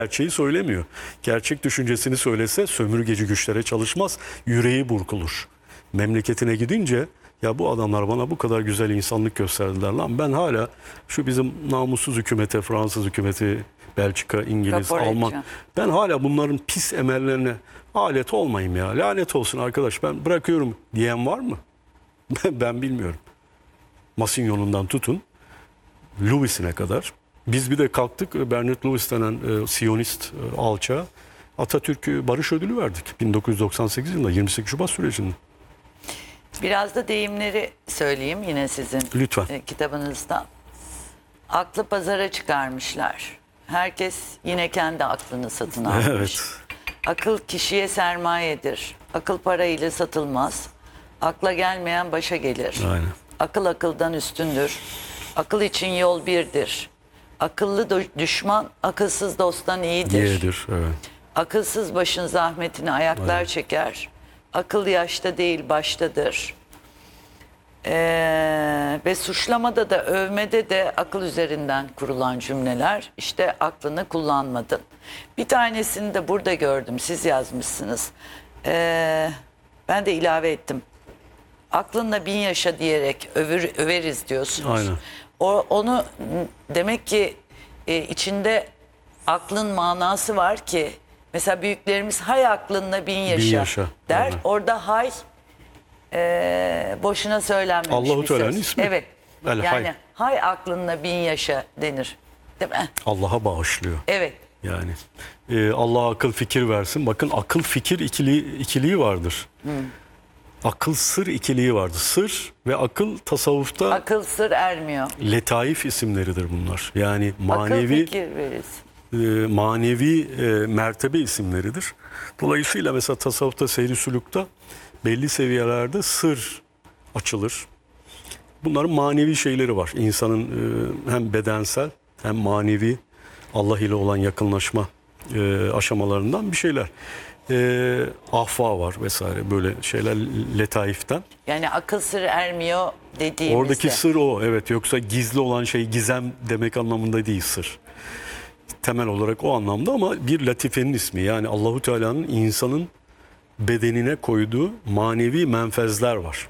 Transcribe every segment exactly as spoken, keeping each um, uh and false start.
Gerçeği söylemiyor. Gerçek düşüncesini söylese sömürgeci güçlere çalışmaz. Yüreği burkulur. Memleketine gidince ya bu adamlar bana bu kadar güzel insanlık gösterdiler lan. Ben hala şu bizim namussuz hükümete, Fransız hükümeti, Belçika, İngiliz, Rapor Alman. edeceğim. Ben hala bunların pis emellerine alet olmayayım ya. Lanet olsun arkadaş ben bırakıyorum diyen var mı? Ben bilmiyorum. Masinyonundan tutun Louis'ine kadar. Biz bir de kalktık Bernard Lewis denen e, Siyonist e, alçağa Atatürk Barış Ödülü verdik bin dokuz yüz doksan sekiz yılında yirmi sekiz Şubat sürecinde. Biraz da deyimleri söyleyeyim yine sizin Lütfen. e, kitabınızdan. Aklı pazara çıkarmışlar. Herkes yine kendi aklını satın almış. Evet. Akıl kişiye sermayedir. Akıl parayla satılmaz. Akla gelmeyen başa gelir. Aynen. Akıl akıldan üstündür. Akıl için yol birdir. Akıllı do- düşman akılsız dosttan iyidir. Yedir. Evet. Akılsız başın zahmetini ayaklar Aynen. çeker. Akıl yaşta değil baştadır. Ee, ve suçlamada da övmede de akıl üzerinden kurulan cümleler. İşte aklını kullanmadın. Bir tanesini de burada gördüm. Siz yazmışsınız. Ee, ben de ilave ettim. Aklınla bin yaşa diyerek övür, överiz diyorsunuz. Aynen. O, onu demek ki e, içinde aklın manası var ki mesela büyüklerimiz hay aklınla bin yaşa, Bin yaşa, der. aynen. Orada hay e, boşuna söylenmemiş Allahu bir Teala'nın söz. ismi. Evet. El yani hay. hay aklınla bin yaşa denir. Değil mi? Allah'a bağışlıyor. Evet. Yani e, Allah akıl fikir versin. Bakın akıl fikir ikili, ikiliği vardır. Hmm. Akıl sır ikiliği vardır. Sır ve akıl tasavvufta Akıl sır ermiyor. letaif isimleridir bunlar. Yani Akıl manevi fikir verirsin. e, manevi e, mertebe isimleridir. Dolayısıyla mesela tasavvufta, seyri sülükte belli seviyelerde sır açılır. Bunların manevi şeyleri var. İnsanın e, hem bedensel hem manevi Allah ile olan yakınlaşma e, aşamalarından bir şeyler. E, ahfa var vesaire böyle şeyler letaiften. Yani akıl sır ermiyor dediğimizde. Oradaki sır o, evet, yoksa gizli olan şey gizem demek anlamında değil sır. Temel olarak o anlamda ama bir latifenin ismi, yani Allahu Teala'nın insanın bedenine koyduğu manevi menfezler var.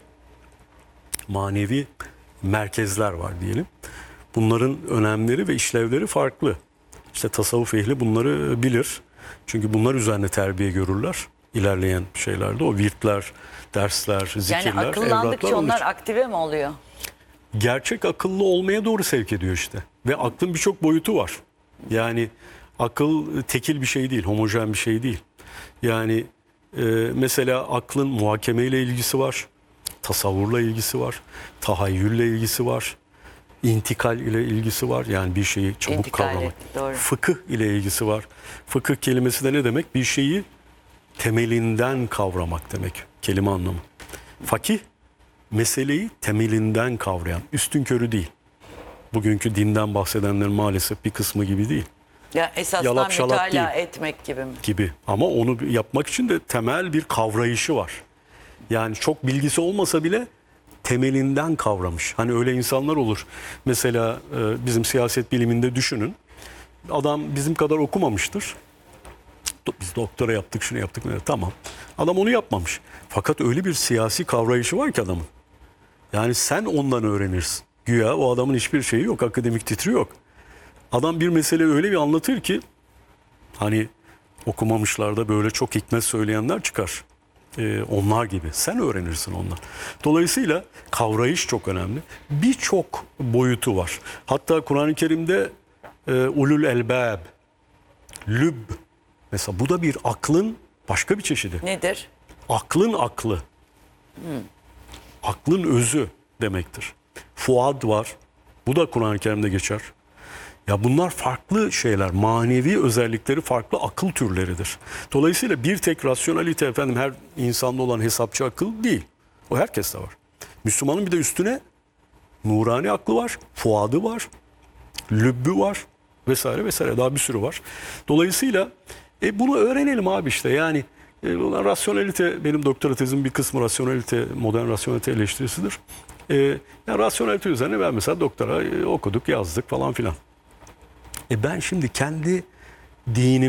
Manevi merkezler var diyelim. Bunların önemleri ve işlevleri farklı. İşte tasavvuf ehli bunları bilir. Çünkü bunlar üzerine terbiye görürler. İlerleyen şeylerde o virtler, dersler, zikirler, Yani akıllandıkça evratlar onun onlar için. aktive mi oluyor? Gerçek akıllı olmaya doğru sevk ediyor işte. Ve aklın birçok boyutu var. Yani akıl tekil bir şey değil, homojen bir şey değil. Yani e, mesela aklın muhakemeyle ilgisi var, tasavvurla ilgisi var, tahayyülle ilgisi var, intikal ile ilgisi var. Yani bir şeyi çabuk İntikal, kavramak. doğru. Fıkıh ile ilgisi var. Fıkıh kelimesi de ne demek? Bir şeyi temelinden kavramak demek. Kelime anlamı. Fakih, meseleyi temelinden kavrayan, üstünkörü değil. Bugünkü dinden bahsedenlerin maalesef bir kısmı gibi değil. Ya esasdan Yalap şalap mütalaa değil. etmek gibi mi? Gibi. Ama onu yapmak için de temel bir kavrayışı var. Yani çok bilgisi olmasa bile temelinden kavramış. Hani öyle insanlar olur. Mesela e, bizim siyaset biliminde düşünün. Adam bizim kadar okumamıştır. Biz doktora yaptık, şunu yaptık. Tamam. Adam onu yapmamış. Fakat öyle bir siyasi kavrayışı var ki adamın. Yani sen ondan öğrenirsin. Güya o adamın hiçbir şeyi yok, akademik titri yok. Adam bir mesele öyle bir anlatır ki hani okumamışlarda böyle çok hikmet söyleyenler çıkar. Ee, onlar gibi. Sen öğrenirsin ondan. Dolayısıyla kavrayış çok önemli. Birçok boyutu var. Hatta Kur'an-ı Kerim'de e, ulul elbab, lüb. Mesela bu da bir aklın başka bir çeşidi. Nedir? Aklın aklı. Hmm. Aklın özü demektir. Fuad var. Bu da Kur'an-ı Kerim'de geçer. Ya bunlar farklı şeyler. Manevi özellikleri farklı akıl türleridir. Dolayısıyla bir tek rasyonalite efendim her insanda olan hesapçı akıl değil. O herkeste var. Müslümanın bir de üstüne nurani aklı var, fuadı var, lübbü var vesaire vesaire, daha bir sürü var. Dolayısıyla e, bunu öğrenelim abi işte yani e, rasyonelite, benim doktora tezim bir kısmı rasyonelite, modern rasyonelite eleştirisidir. E, yani rasyonelite üzerine ben mesela doktora e, okuduk, yazdık falan filan. E ben şimdi kendi dinim